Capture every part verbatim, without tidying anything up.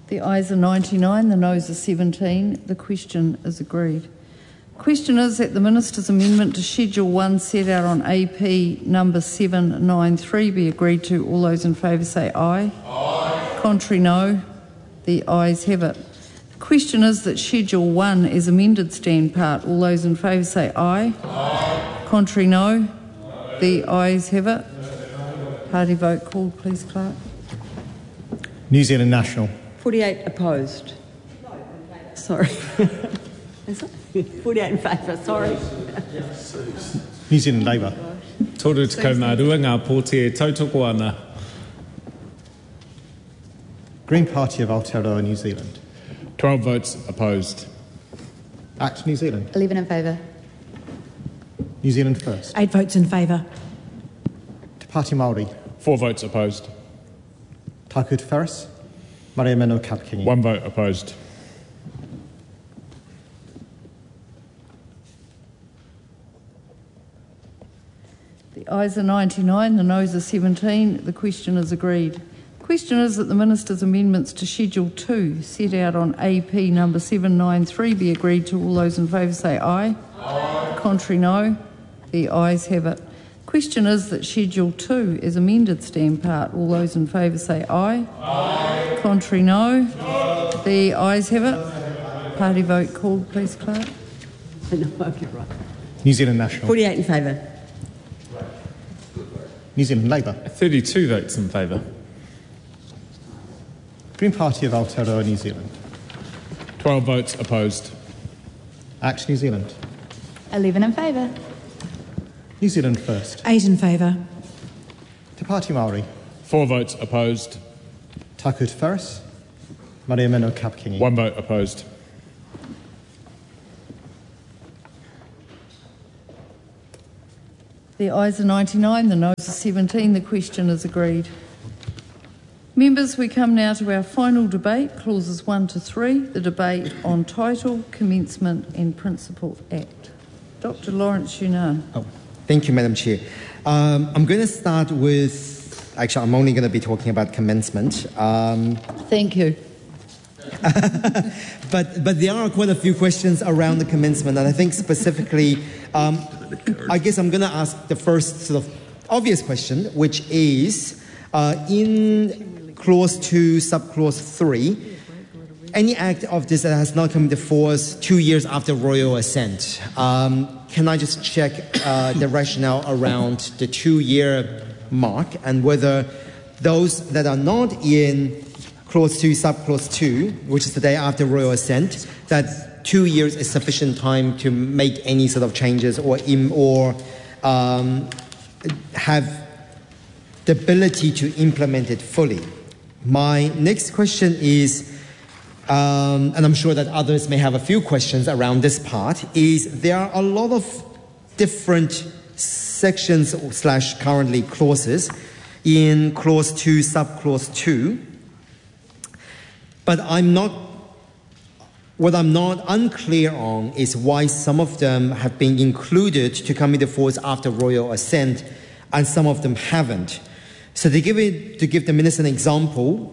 The ayes are ninety-nine, the noes are seventeen. The question is agreed. Question is that the Minister's amendment to Schedule one set out on A P number seven nine three be agreed to. All those in favour say aye. Aye. Contrary, no. The ayes have it. The question is that Schedule one as amended stand part. All those in favour say aye. Aye. Contrary, no. Aye. The ayes have it. Party vote called, please, Clerk. New Zealand National. forty-eight opposed. Sorry. Is it? forty-eight in favour, sorry. New Zealand Labour. Toru te kaumārua ngā pōti e tautoko ana. Green Party of Aotearoa New Zealand. twelve votes opposed. Act New Zealand. eleven in favour. New Zealand First. Eight votes in favour. Te Pāti Māori. Four votes opposed. Taku Te Wharis. Mariameno Kapkingi. One vote opposed. The ayes are ninety-nine, the noes are seventeen. The question is agreed. The question is that the Minister's amendments to Schedule two set out on A P number seven nine three be agreed to. All those in favour say aye. Aye. Contrary, no. The ayes have it. The question is that Schedule two as amended stand part. All those in favour say aye. Aye. Contrary, no. No. The ayes have it. Party vote called, please, Clerk. No, okay, right. New Zealand National. forty-eight in favour. New Zealand Labour. thirty-two votes in favour. Green Party of Aotearoa New Zealand. twelve votes opposed. Act New Zealand. eleven in favour. New Zealand First. Eight in favour. Te Pāti Māori. Four votes opposed. Taku Te Wharis. Mariameno Kapkingi. One vote opposed. The ayes are ninety-nine, the noes are seventeen. The question is agreed. Members, we come now to our final debate, clauses one to three, the debate on Title, Commencement and Principal Act. Doctor Lawrence Yunnan. Oh, thank you, Madam Chair. Um, I'm going to start with, actually, I'm only going to be talking about commencement. Um, Thank you. but but there are quite a few questions around the commencement, and I think specifically, um, I guess I'm going to ask the first sort of obvious question, which is uh, in clause two, subclause three, any act of this that has not come into force two years after royal assent. Um, can I just check uh, the rationale around the two-year mark and whether those that are not in clause two, subclause two, which is the day after royal assent, that two years is sufficient time to make any sort of changes or im- or um, have the ability to implement it fully. My next question is, um, and I'm sure that others may have a few questions around this part, is there are a lot of different sections slash currently clauses in clause two, subclause two, but I'm not, what I'm not unclear on is why some of them have been included to come into force after royal assent and some of them haven't. So to give it, to give the minister an example,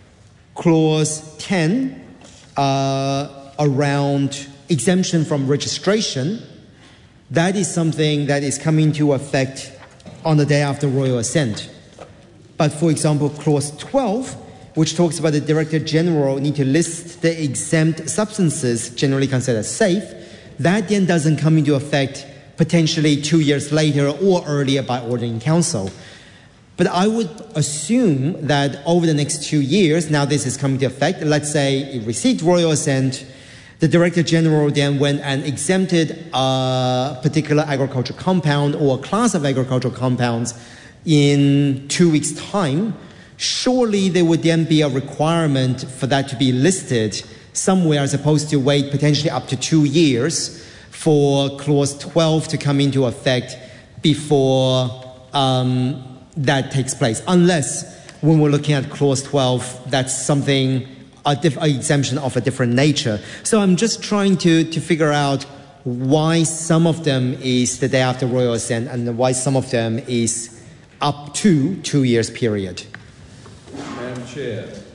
clause ten uh, around exemption from registration, that is something that is coming into effect on the day after royal assent. But for example, clause twelve, which talks about the Director General need to list the exempt substances generally considered safe, that then doesn't come into effect potentially two years later or earlier by ordering council. But I would assume that over the next two years, now this is coming into effect, let's say it received royal assent, the Director General then went and exempted a particular agricultural compound or a class of agricultural compounds in two weeks' time. Surely there would then be a requirement for that to be listed somewhere as opposed to wait potentially up to two years for clause twelve to come into effect before um, that takes place. Unless when we're looking at clause twelve, that's something, a diff- a exemption of a different nature. So I'm just trying to, to figure out why some of them is the day after royal assent and why some of them is up to two years period. Madam Chair.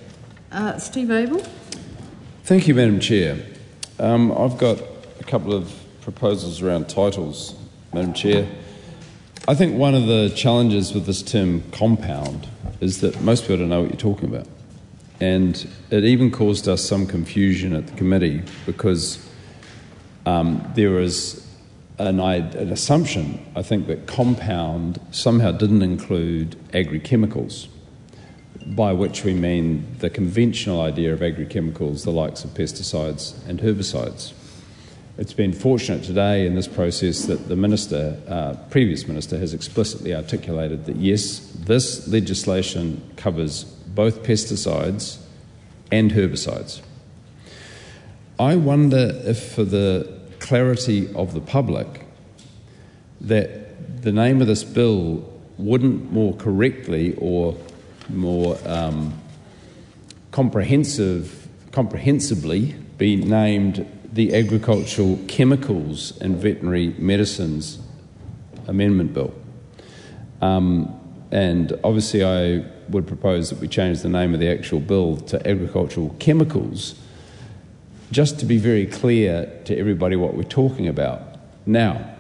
Uh, Steve Abel. Thank you, Madam Chair. Um, I've got a couple of proposals around titles, Madam Chair. I think one of the challenges with this term compound is that most people don't know what you're talking about. And it even caused us some confusion at the committee because um, there was an, an assumption, I think, that compound somehow didn't include agri-chemicals, by which we mean the conventional idea of agri-chemicals, the likes of pesticides and herbicides. It's been fortunate today in this process that the minister, uh, previous minister, has explicitly articulated that yes, this legislation covers both pesticides and herbicides. I wonder if, for the clarity of the public, that the name of this bill wouldn't more correctly or more um, comprehensive, comprehensively be named the Agricultural Chemicals and Veterinary Medicines Amendment Bill. Um, and obviously I would propose that we change the name of the actual bill to Agricultural Chemicals, just to be very clear to everybody what we're talking about. Now,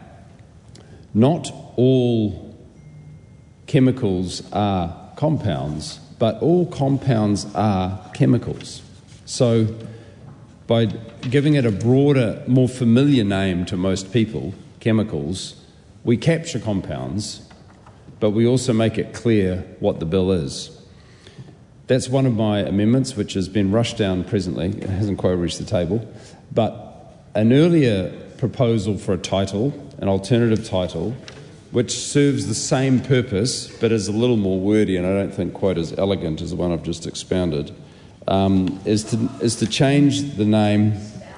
not all chemicals are compounds, but all compounds are chemicals. So by giving it a broader, more familiar name to most people, chemicals, we capture compounds, but we also make it clear what the bill is. That's one of my amendments, which has been rushed down presently. It hasn't quite reached the table. But an earlier proposal for a title, an alternative title, which serves the same purpose, but is a little more wordy and I don't think quite as elegant as the one I've just expounded, um, is to is to change the name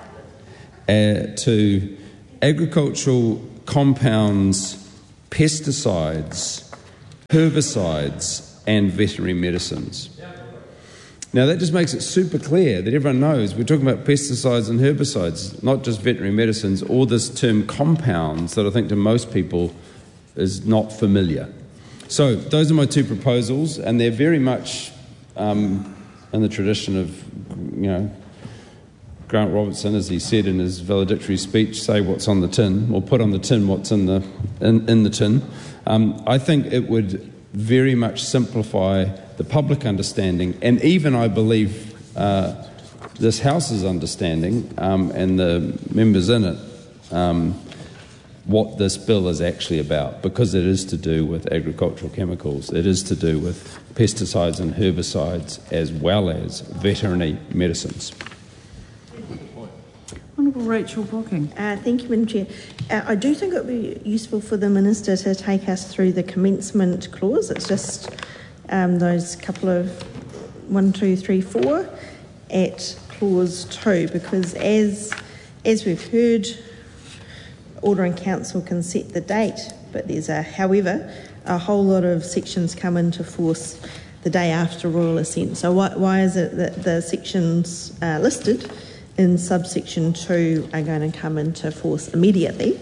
uh, to Agricultural Compounds, Pesticides, Herbicides and Veterinary Medicines. Now that just makes it super clear that everyone knows we're talking about pesticides and herbicides, not just veterinary medicines, or this term compounds that I think to most people is not familiar. So those are my two proposals, and they're very much um, in the tradition of, you know, Grant Robertson, as he said in his valedictory speech, say what's on the tin, or put on the tin what's in the in, in the tin. Um, I think it would very much simplify the public understanding, and even, I believe, uh, this House's understanding, um, and the members in it, um, what this bill is actually about, because it is to do with agricultural chemicals, it is to do with pesticides and herbicides, as well as veterinary medicines. Honourable Rachel Bocking. Uh, thank you, Madam Chair. Uh, I do think it would be useful for the Minister to take us through the commencement clause. It's just um, those couple of one, two, three, four at clause two, because as as we've heard, Order in Council can set the date, but there's a however, a whole lot of sections come into force the day after royal assent. So why, why is it that the sections uh, listed in subsection two are going to come into force immediately?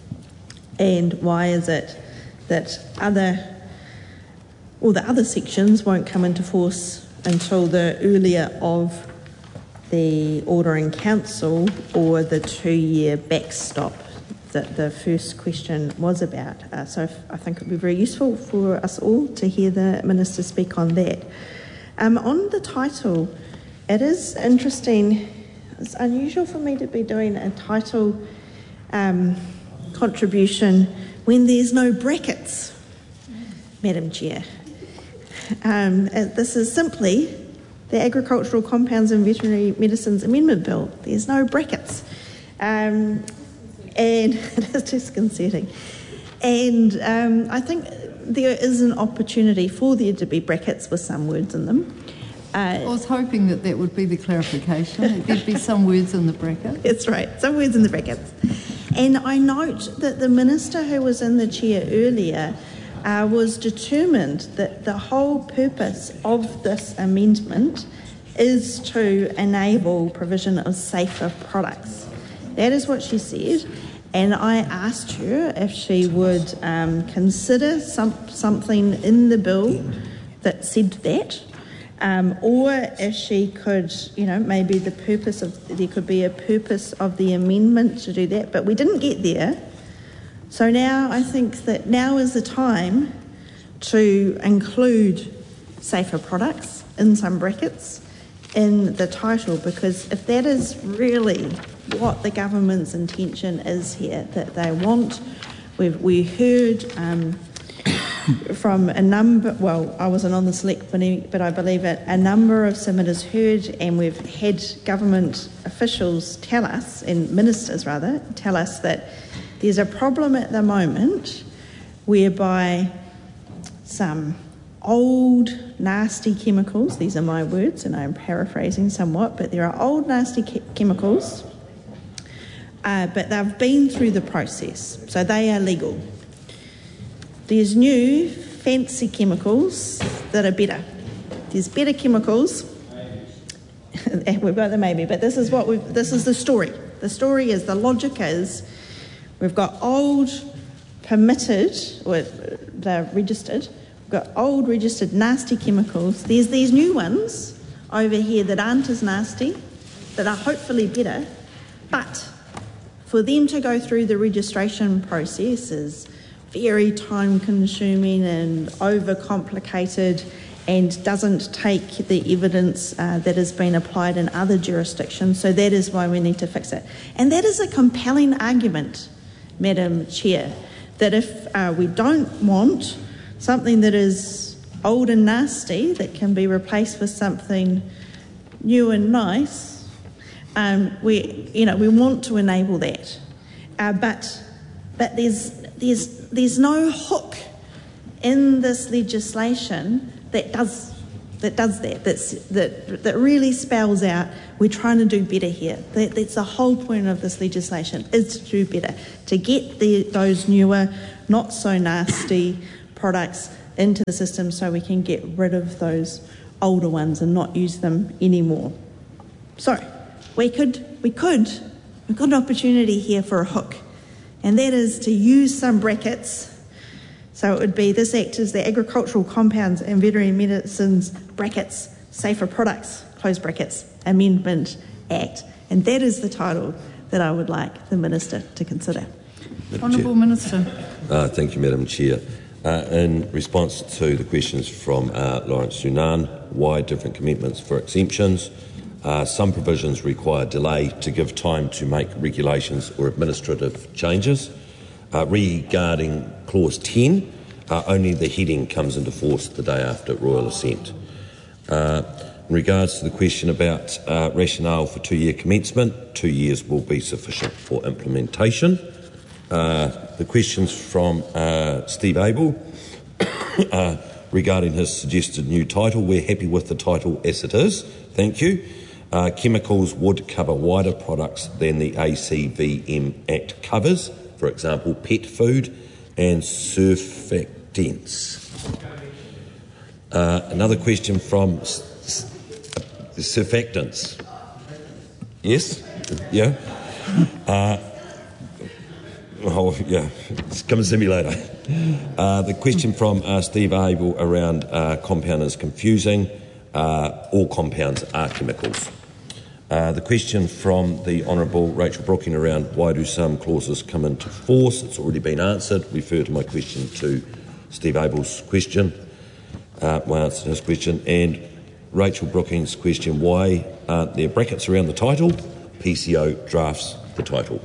And why is it that other, all the other sections won't come into force until the earlier of the Order in Council or the two-year backstop that the first question was about? Uh, so I think it would be very useful for us all to hear the Minister speak on that. Um, on the title, it is interesting. It's unusual for me to be doing a title um, contribution when there's no brackets, Madam Chair. Um, this is simply the Agricultural Compounds and Veterinary Medicines Amendment Bill. There's no brackets. Um, and it is disconcerting. And um, I think there is an opportunity for there to be brackets with some words in them. Uh, I was hoping that that would be the clarification, that there'd be some words in the bracket. That's right, some words in the brackets. And I note that the Minister who was in the chair earlier uh, was determined that the whole purpose of this amendment is to enable provision of safer products. That is what she said. And I asked her if she would um, consider some, something in the bill that said that. Um, or if she could, you know, maybe the purpose of, there could be a purpose of the amendment to do that, but we didn't get there. So now I think that now is the time to include safer products in some brackets in the title, because if that is really what the government's intention is here, that they want, we've, we heard um, from a number, well, I wasn't on the select committee, but I believe it, a number of submitters heard, and we've had government officials tell us, and ministers rather, tell us that there's a problem at the moment whereby some old nasty chemicals, these are my words and I'm paraphrasing somewhat, but there are old nasty che- chemicals, uh, but they've been through the process, so they are legal. There's new fancy chemicals that are better. There's better chemicals. We've got the maybe, but this is what we've, this is the story. The story is, the logic is, we've got old permitted, or they're registered, we've got old registered nasty chemicals. There's these new ones over here that aren't as nasty, that are hopefully better, but for them to go through the registration process is very time consuming and overcomplicated, and doesn't take the evidence uh, that has been applied in other jurisdictions. So that is why we need to fix it. And that is a compelling argument, Madam Chair, that if uh, we don't want something that is old and nasty that can be replaced with something new and nice, um, we, you know, we want to enable that. Uh, but but there's there's there's no hook in this legislation that does that does that that's, that that really spells out we're trying to do better here. That, that's the whole point of this legislation, is to do better, to get the, those newer, not so nasty products into the system, so we can get rid of those older ones and not use them anymore. So we could we could we've got an opportunity here for a hook, and that is to use some brackets. So it would be, this Act is the Agricultural Compounds and Veterinary Medicines brackets, Safer Products, close brackets, Amendment Act. And that is the title that I would like the Minister to consider. Honourable Minister. Uh, thank you, Madam Chair. Uh, in response to the questions from uh, Lawrence Sunan, why different commitments for exemptions? Uh, some provisions require delay to give time to make regulations or administrative changes. Uh, regarding Clause ten, uh, only the heading comes into force the day after royal assent. Uh, in regards to the question about uh, rationale for two-year commencement, two years will be sufficient for implementation. Uh, the questions from uh, Steve Abel uh, regarding his suggested new title, we're happy with the title as it is, thank you. Uh, chemicals would cover wider products than the A C V M Act covers, for example, pet food and surfactants. Uh, another question from s- s- surfactants. Yes? Yeah? Uh, oh, yeah. Come and see me later. Uh, the question from uh, Steve Abel around uh, compound is confusing. Uh, all compounds are chemicals. Uh, the question from the Honourable Rachel Brooking around why do some clauses come into force, it's already been answered. Refer to my question to Steve Abel's question, uh, my answer to his question, and Rachel Brooking's question, why aren't there brackets around the title? P C O drafts the title.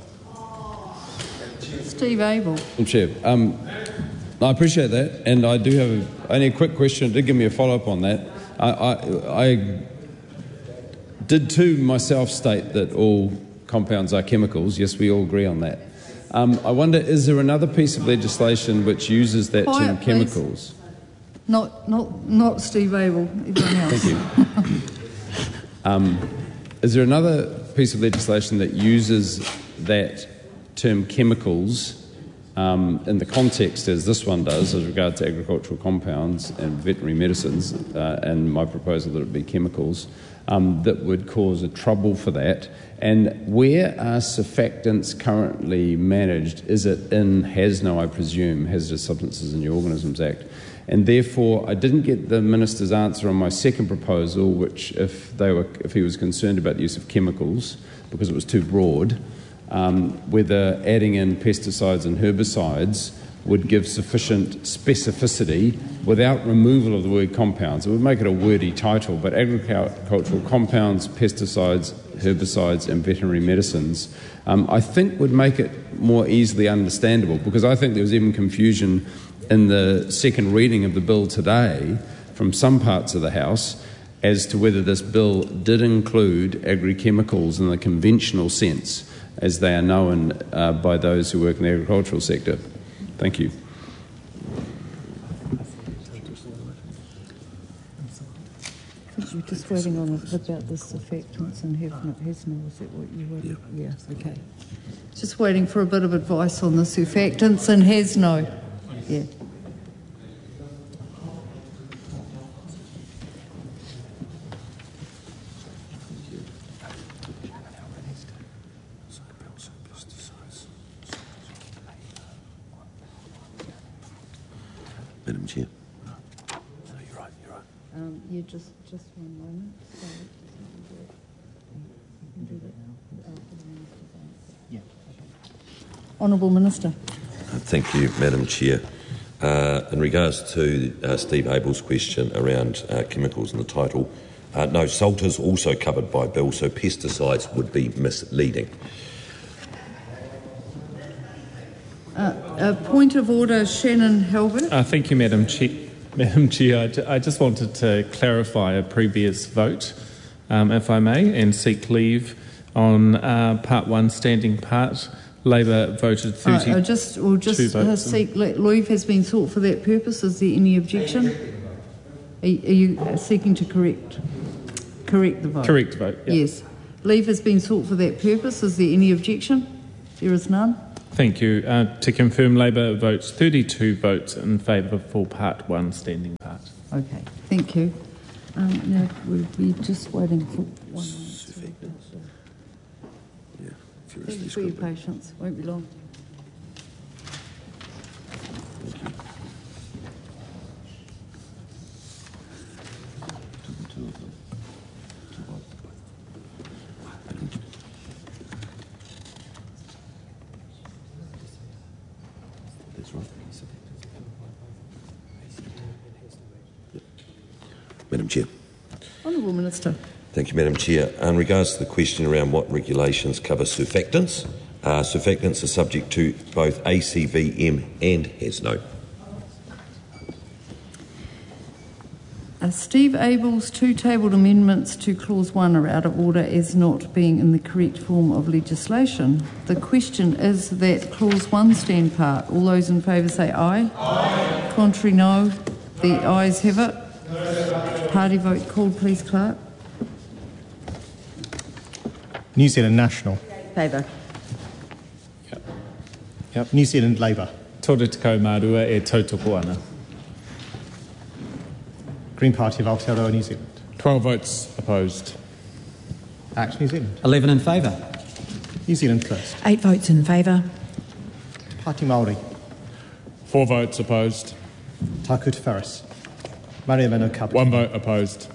Steve Abel. Madam Chair, um, I appreciate that, and I do have a, only a quick question. It did give me a follow-up on that. I, I, I did too myself state that all compounds are chemicals. Yes, we all agree on that. Um, I wonder, is there another piece of legislation which uses that Quiet, term chemicals? Please. Not, not, not Steve Abel. Everyone else. Thank you. um, is there another piece of legislation that uses that term chemicals um, in the context as this one does, as regards to agricultural compounds and veterinary medicines, uh, and my proposal that it be chemicals, um, that would cause a trouble for that? And where are surfactants currently managed? Is it in H A S N O, I presume, Hazardous Substances in Your Organisms Act? And therefore, I didn't get the Minister's answer on my second proposal, which if they were, if he was concerned about the use of chemicals, because it was too broad, um, whether adding in pesticides and herbicides would give sufficient specificity without removal of the word compounds. It would make it a wordy title, but agricultural compounds, pesticides, herbicides and veterinary medicines, um, I think would make it more easily understandable, because I think there was even confusion in the second reading of the bill today from some parts of the House as to whether this bill did include agri-chemicals in the conventional sense as they are known uh, by those who work in the agricultural sector. Thank you. You're just waiting on it about the surfactants and Hefner, is that what you were? Yeah. yeah, okay. Just waiting for a bit of advice on the surfactants and has no. Yeah. Madam Chair. No, you're right, you're right. Um, yeah, just, just one moment. So, you can do that after the Minister's answer. Yeah. Honourable Minister. Uh, Thank you, Madam Chair. Uh, in regards to uh, Steve Abel's question around uh, chemicals in the title, uh, no, salt is also covered by bill, so pesticides would be misleading. Uh, a point of order, Shannon Halbert. Uh, thank you, Madam Chair. Madam Chair, I, ju- I just wanted to clarify a previous vote, um, if I may, and seek leave on uh, part one, standing part. Labor voted thirty. Uh, I just, we'll just uh, seek leave has been sought for that purpose. Is there any objection? Are, are you seeking to correct correct the vote? Correct vote. Yep. Yes. Leave has been sought for that purpose. Is there any objection? There is none. Thank you. Uh, to confirm, Labor votes thirty-two votes in favour for part one, standing part. Okay. Thank you. Um, now we'll be just waiting for one. Thank you for your patience. Won't be long. That's right. Madam Chair. Honourable Minister. Thank you, Madam Chair. In regards to the question around what regulations cover surfactants, uh, surfactants are subject to both A C V M and H A S N O. Uh, Steve Abel's two tabled amendments to Clause one are out of order as not being in the correct form of legislation. The question is that Clause one stand part. All those in favour say aye. Aye. Contrary, no. The ayes have it. No. Party vote called, please, Clerk. New Zealand National. Favour. Yep. Yep. New Zealand Labour. Tō te tekau mārua e tautoko ana. Green Party of Aotearoa New Zealand. twelve votes opposed. Act New Zealand. eleven in favour. New Zealand First. Eight votes in favour. Party Māori. Four votes opposed. Taku Te Wharis. Maria Mano Kapiti. One vote opposed.